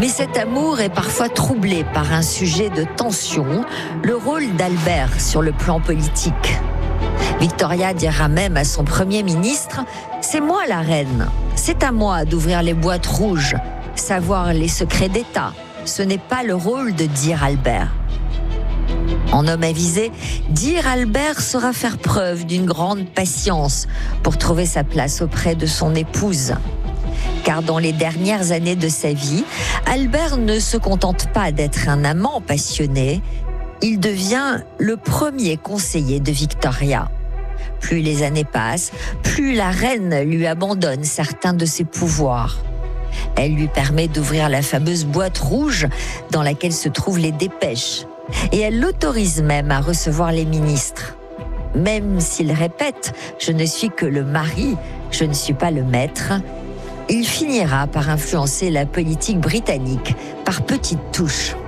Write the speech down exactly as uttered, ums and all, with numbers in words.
Mais cet amour est parfois troublé par un sujet de tension, le rôle d'Albert sur le plan politique. Victoria dira même à son Premier ministre « C'est moi la reine, c'est à moi d'ouvrir les boîtes rouges, savoir les secrets d'État, ce n'est pas le rôle de Dir Albert ». En homme avisé, Dir Albert saura faire preuve d'une grande patience pour trouver sa place auprès de son épouse. Car dans les dernières années de sa vie, Albert ne se contente pas d'être un amant passionné, il devient le premier conseiller de Victoria. Plus les années passent, plus la reine lui abandonne certains de ses pouvoirs. Elle lui permet d'ouvrir la fameuse boîte rouge dans laquelle se trouvent les dépêches. Et elle l'autorise même à recevoir les ministres. Même s'il répète « Je ne suis que le mari, je ne suis pas le maître », il finira par influencer la politique britannique par petites touches.